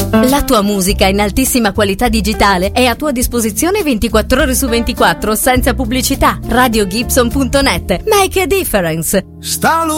La tua musica in altissima qualità digitale è a tua disposizione 24 ore su 24 senza pubblicità. RadioGibson.net. Make a difference.